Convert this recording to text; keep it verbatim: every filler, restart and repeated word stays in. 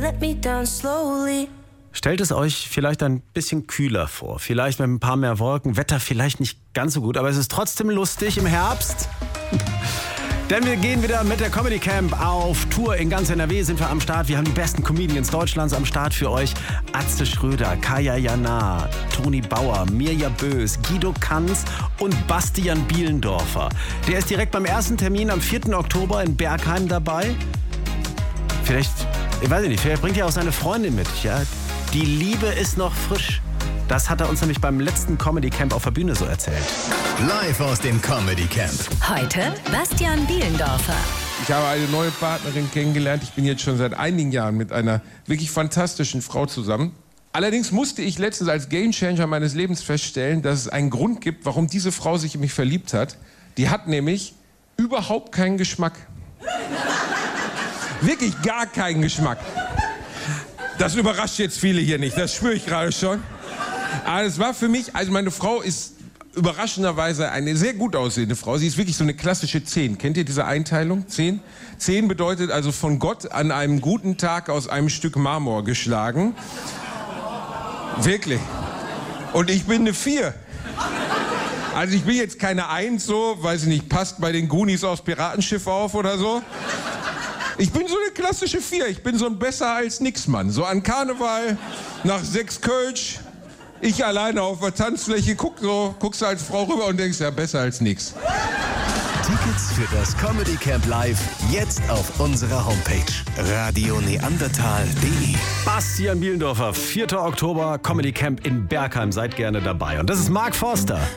let me down slowly. Stellt es euch vielleicht ein bisschen kühler vor, vielleicht mit ein paar mehr Wolken, Wetter vielleicht nicht ganz so gut, aber es ist trotzdem lustig im Herbst. Denn wir gehen wieder mit der Comedy Camp auf Tour. In ganz N R W sind wir am Start. Wir haben die besten Comedians Deutschlands am Start für euch. Atze Schröder, Kaya Jana, Toni Bauer, Mirja Bös, Guido Kanz und Bastian Bielendorfer. Der ist direkt beim ersten Termin am vierten Oktober in Bergheim dabei. Vielleicht, ich weiß nicht, vielleicht bringt er auch seine Freundin mit. Ja? Die Liebe ist noch frisch. Das hat er uns nämlich beim letzten Comedy Camp auf der Bühne so erzählt. Live aus dem Comedy Camp. Heute Bastian Bielendorfer. Ich habe eine neue Partnerin kennengelernt. Ich bin jetzt schon seit einigen Jahren mit einer wirklich fantastischen Frau zusammen. Allerdings musste ich letztens als Gamechanger meines Lebens feststellen, dass es einen Grund gibt, warum diese Frau sich in mich verliebt hat. Die hat nämlich überhaupt keinen Geschmack. Wirklich gar keinen Geschmack. Das überrascht jetzt viele hier nicht, das spüre ich gerade schon. Aber es war für mich, also meine Frau ist überraschenderweise eine sehr gut aussehende Frau. Sie ist wirklich so eine klassische zehn. Kennt ihr diese Einteilung? zehn? zehn bedeutet also von Gott an einem guten Tag aus einem Stück Marmor geschlagen. Wirklich. Und ich bin eine vier. Also ich bin jetzt keine eins so, weiß ich nicht, passt bei den Goonies aufs Piratenschiff auf oder so. Ich bin so eine klassische vier. Ich bin so ein besser als nix Mann. So an Karneval, nach sechs Kölsch, ich alleine auf der Tanzfläche, guck so, guckst du als Frau rüber und denkst, ja, besser als nix. Tickets für das Comedy Camp Live jetzt auf unserer Homepage radio neandertal punkt de. Bastian Bielendorfer, vierter Oktober, Comedy Camp in Bergheim. Seid gerne dabei. Und das ist Mark Forster.